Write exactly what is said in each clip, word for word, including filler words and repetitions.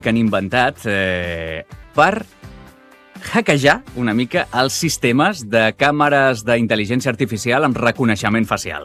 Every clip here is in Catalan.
que han inventat eh, per hackejar una mica els sistemes de càmeres d'intel·ligència artificial amb reconeixement facial.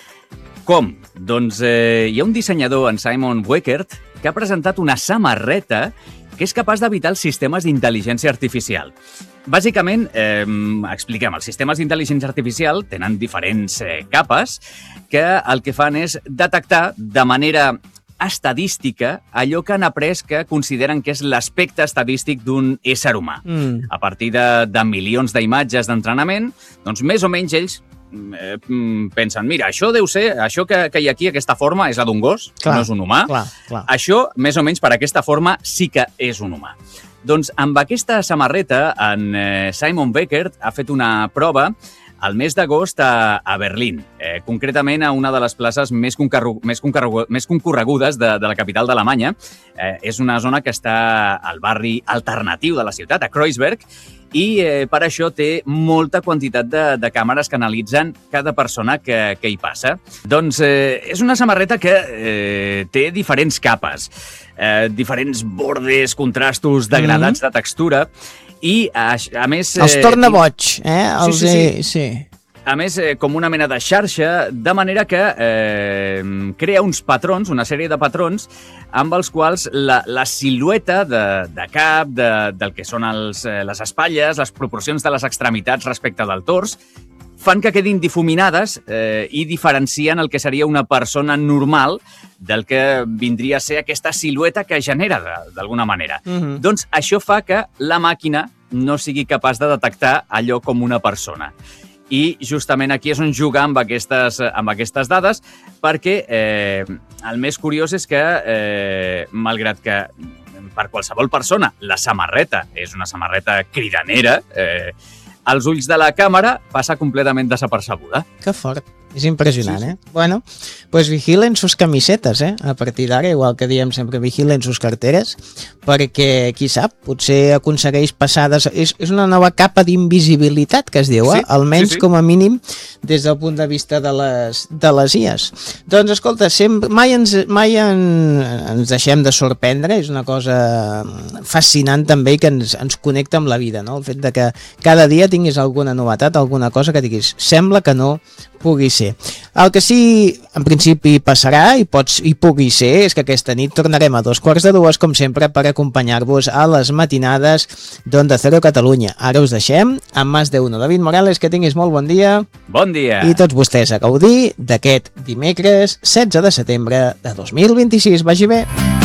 Com? Doncs eh, hi ha un dissenyador, en Simon Weckert, que ha presentat una samarreta que és capaç d'evitar els sistemes d'intel·ligència artificial. Bàsicament, eh, expliquem, els sistemes d'intel·ligència artificial tenen diferents eh, capes que el que fan és detectar de manera estadística allò que han après que consideren que és l'aspecte estadístic d'un ésser humà. Mm. A partir de, de milions d'imatges d'entrenament, doncs més o menys ells eh, pensen, mira, això deu ser, això que, que hi ha aquí, aquesta forma, és la d'un gos, clar, no és un humà. Clar, clar. Això, més o menys, per aquesta forma, sí que és un humà. Doncs amb aquesta samarreta, en eh, Simon Weckert ha fet una prova al mes d'agost a, a Berlín, eh, concretament a una de les places més, més, més concorregudes de, de la capital d'Alemanya. Eh, és una zona que està al barri alternatiu de la ciutat, a Kreuzberg, i eh, per això té molta quantitat de, de càmeres que analitzen cada persona que, que hi passa. Doncs eh, és una samarreta que eh, té diferents capes, eh, diferents bordes, contrastos degradats mm-hmm. de textura, i a, a més... Els torna boig, eh? Els, sí, sí, sí. sí. A més, eh, com una mena de xarxa, de manera que eh, crea uns patrons, una sèrie de patrons, amb els quals la, la silueta de, de cap, de, del que són els, eh, les espatlles, les proporcions de les extremitats respecte del tors, fan que quedin difuminades eh, i diferencien el que seria una persona normal del que vindria a ser aquesta silueta que genera d'alguna manera. Mm-hmm. Doncs això fa que la màquina no sigui capaç de detectar allò com una persona. I justament aquí és on juga amb aquestes, amb aquestes dades, perquè eh, el més curiós és que, eh, malgrat que per qualsevol persona la samarreta és una samarreta cridanera, eh, als ulls de la càmera passa completament desapercebuda. Que fort. És impressionant, sí, sí. eh? Bueno, pues vigilen sus camisetes, eh? A partir d'ara, igual que diem sempre, vigilen sus carteres, perquè, qui sap, potser aconsegueix passades... És, és una nova capa d'invisibilitat, que es diu, eh? Sí, almenys sí, sí. Com a mínim des del punt de vista de les, de les I As. Doncs, escolta, sempre, mai, ens, mai en, ens deixem de sorprendre, és una cosa fascinant també que ens, ens connecta amb la vida, no? El fet de que cada dia tinguis alguna novetat, alguna cosa que diguis, sembla que no pugui ser. El que sí, en principi, passarà i, pots, i pugui ser és que aquesta nit tornarem a dos quarts de dues, com sempre, per acompanyar-vos a les matinades d'Onda Cero Catalunya. Ara us deixem amb Más de Uno. David Morales, que tinguis molt bon dia. Bon dia. I tots vostès a gaudir d'aquest dimecres setze de setembre de dos mil vint-i-sis. Vagi bé.